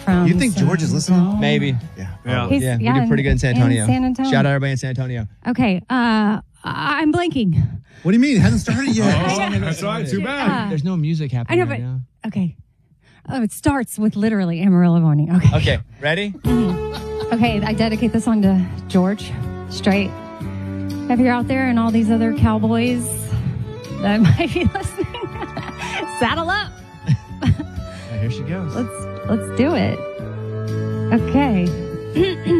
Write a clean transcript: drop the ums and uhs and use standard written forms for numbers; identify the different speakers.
Speaker 1: from.
Speaker 2: You think George is listening?
Speaker 3: Maybe.
Speaker 2: Yeah.
Speaker 1: He's,
Speaker 3: We do pretty good in San Antonio.
Speaker 1: San Antonio.
Speaker 3: Shout out everybody in San Antonio.
Speaker 1: Okay. I'm blanking.
Speaker 2: What do you mean? It hasn't started yet.
Speaker 4: That's all right. Too bad.
Speaker 3: There's no music happening
Speaker 1: I know,
Speaker 3: right
Speaker 1: but
Speaker 3: now.
Speaker 1: okay. Oh, it starts with literally Amarillo morning. Okay.
Speaker 3: Okay, ready?
Speaker 1: Okay, I dedicate this one to George Strait. If you're out there and all these other cowboys that might be listening, saddle up.
Speaker 3: Here she goes.
Speaker 1: Let's do it. Okay.